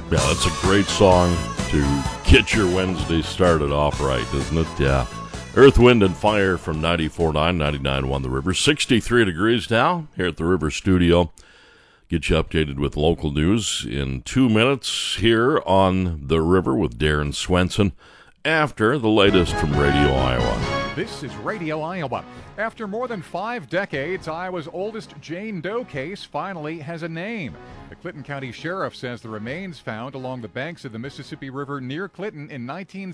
Yeah, that's a great song to get your Wednesday started off right, isn't it? Yeah. Earth, Wind, and Fire from 94.9, 99.1 The River. 63 degrees now here at the River Studio. Get you updated with local news in 2 minutes here on The River with Darren Swenson after the latest from Radio Iowa. This is Radio Iowa. After more than 5 decades, Iowa's oldest Jane Doe case finally has a name. The Clinton County Sheriff says the remains found along the banks of the Mississippi River near Clinton in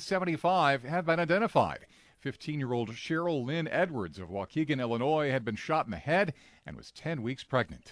1975 have been identified. 15-year-old Cheryl Lynn Edwards of Waukegan, Illinois, had been shot in the head and was 10 weeks pregnant.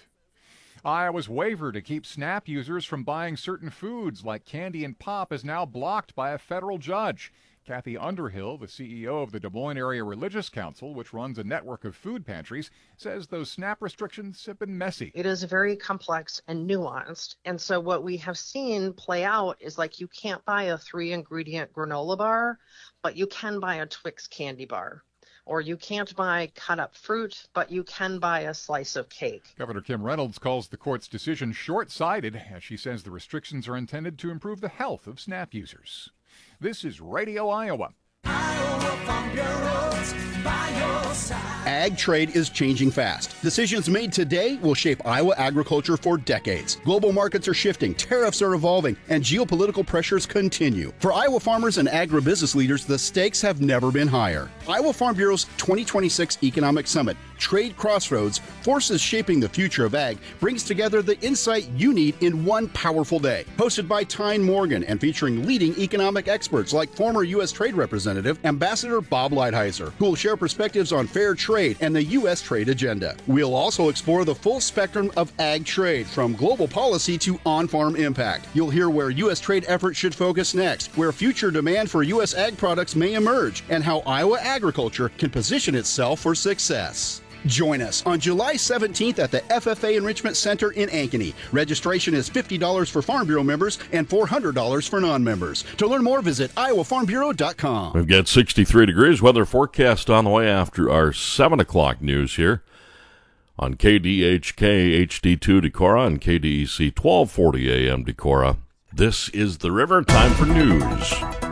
Iowa's waiver to keep SNAP users from buying certain foods like candy and pop is now blocked by a federal judge. Kathy Underhill, the CEO of the Des Moines Area Religious Council, which runs a network of food pantries, says those SNAP restrictions have been messy. It is very complex and nuanced. And so what we have seen play out is like you can't buy a 3-ingredient granola bar, but you can buy a Twix candy bar. Or you can't buy cut-up fruit, but you can buy a slice of cake. Governor Kim Reynolds calls the court's decision short-sighted, as she says the restrictions are intended to improve the health of SNAP users. This is Radio Iowa. Iowa Farm Bureau's by your side. Ag trade is changing fast. Decisions made today will shape Iowa agriculture for decades. Global markets are shifting, tariffs are evolving, and geopolitical pressures continue. For Iowa farmers and agribusiness leaders, the stakes have never been higher. Iowa Farm Bureau's 2026 Economic Summit, Trade Crossroads, Forces Shaping the Future of Ag, brings together the insight you need in one powerful day. Hosted by Tyne Morgan and featuring leading economic experts like former U.S. Trade Representative Ambassador Bob Lighthizer, who will share perspectives on fair trade and the U.S. trade agenda. We'll also explore the full spectrum of ag trade, from global policy to on-farm impact. You'll hear where U.S. trade efforts should focus next, where future demand for U.S. ag products may emerge, and how Iowa agriculture can position itself for success. Join us on July 17th at the FFA Enrichment Center in Ankeny. Registration is $50 for Farm Bureau members and $400 for non-members. To learn more, visit iowafarmbureau.com. We've got 63 degrees weather forecast on the way after our 7 o'clock news here on KDHK HD2 Decorah and KDEC 1240 AM Decorah. This is The River. Time for news.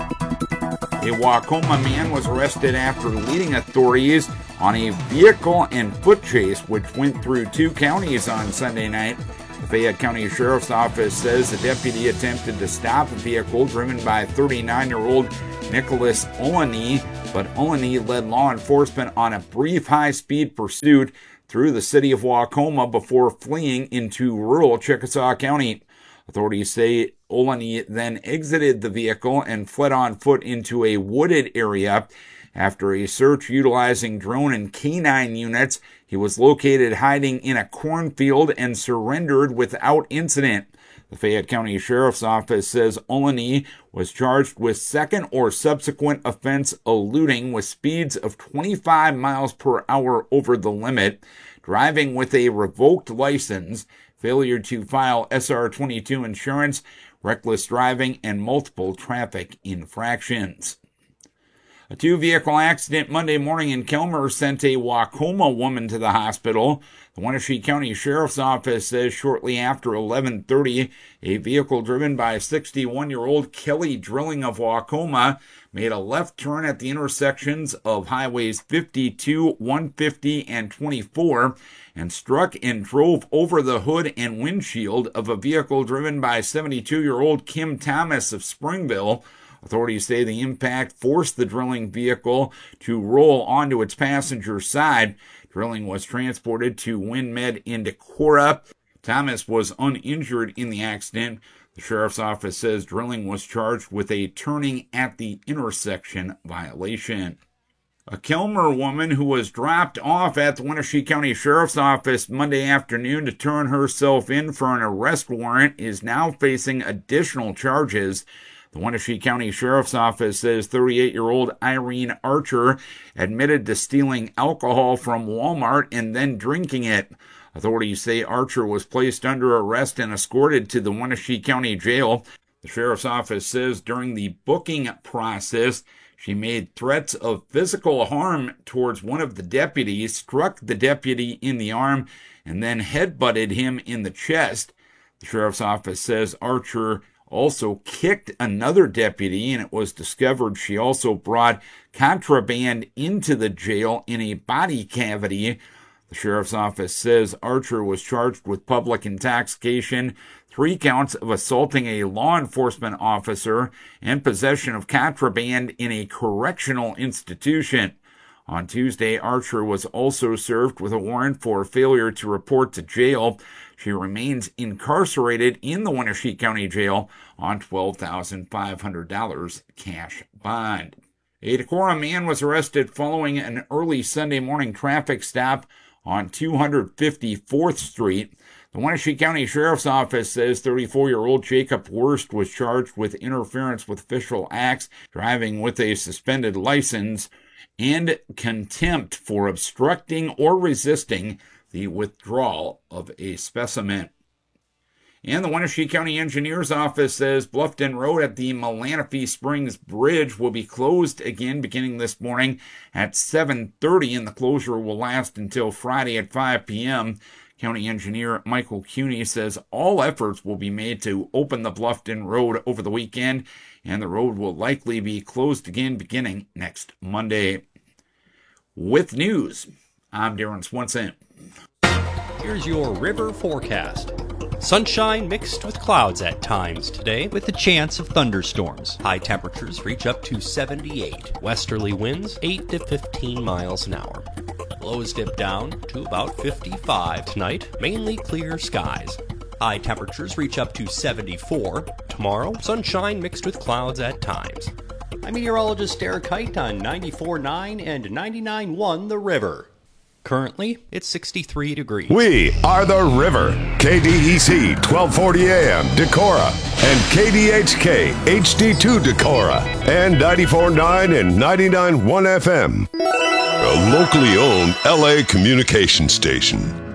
A Waukegan man was arrested after leading authorities on a vehicle and foot chase which went through 2 counties on Sunday night. The Fayette County Sheriff's Office says the deputy attempted to stop a vehicle driven by 39-year-old Nicholas Olney, but Olney led law enforcement on a brief high-speed pursuit through the city of Waukegan before fleeing into rural Chickasaw County. Authorities say Olney then exited the vehicle and fled on foot into a wooded area. After a search utilizing drone and canine units, he was located hiding in a cornfield and surrendered without incident. The Fayette County Sheriff's Office says Olney was charged with second or subsequent offense eluding with speeds of 25 miles per hour over the limit, driving with a revoked license, failure to file SR-22 insurance, reckless driving, and multiple traffic infractions. A 2-vehicle accident Monday morning in Kelmer sent a Waukegan woman to the hospital. The Wenatchee County Sheriff's Office says shortly after 11:30, a vehicle driven by 61-year-old Kelly Drilling of Waukegan made a left turn at the intersections of highways 52, 150, and 24 and struck and drove over the hood and windshield of a vehicle driven by 72-year-old Kim Thomas of Springville. Authorities say the impact forced the Drilling vehicle to roll onto its passenger side. Drilling was transported to WinMed in Decorah. Thomas was uninjured in the accident. The Sheriff's Office says Drilling was charged with a turning at the intersection violation. A Kelmer woman who was dropped off at the Wenatchee County Sheriff's Office Monday afternoon to turn herself in for an arrest warrant is now facing additional charges. The Wenatchee County Sheriff's Office says 38-year-old Irene Archer admitted to stealing alcohol from Walmart and then drinking it. Authorities say Archer was placed under arrest and escorted to the Wenatchee County Jail. The Sheriff's Office says during the booking process, she made threats of physical harm towards one of the deputies, struck the deputy in the arm, and then headbutted him in the chest. The Sheriff's Office says Archer also kicked another deputy, and it was discovered she also brought contraband into the jail in a body cavity. The sheriff's office says Archer was charged with public intoxication, 3 counts of assaulting a law enforcement officer, and possession of contraband in a correctional institution. On Tuesday, Archer was also served with a warrant for failure to report to jail. She remains incarcerated in the Wenatchee County Jail on $12,500 cash bond. A Decorah man was arrested following an early Sunday morning traffic stop on 254th Street. The Wenatchee County Sheriff's Office says 34-year-old Jacob Wurst was charged with interference with official acts, driving with a suspended license, and contempt for obstructing or resisting the withdrawal of a specimen. And the Wenatchee County Engineer's Office says Bluffton Road at the Melanophy Springs Bridge will be closed again beginning this morning at 7:30, and the closure will last until Friday at 5 p.m. County Engineer Michael Cuney says all efforts will be made to open the Bluffton Road over the weekend, and the road will likely be closed again beginning next Monday. With news, I'm Darren Swenson. Here's your river forecast. Sunshine mixed with clouds at times today, with a chance of thunderstorms. High temperatures reach up to 78. Westerly winds 8 to 15 miles an hour. Lows dip down to about 55 tonight, mainly clear skies. High temperatures reach up to 74. Tomorrow, sunshine mixed with clouds at times. I'm meteorologist Eric Height on 94.9 and 99.1 The River. Currently, it's 63 degrees. We are The River. KDEC 1240 AM Decorah and KDHK HD2 Decorah and 94.9 and 99.1 FM. A locally owned LA communication station.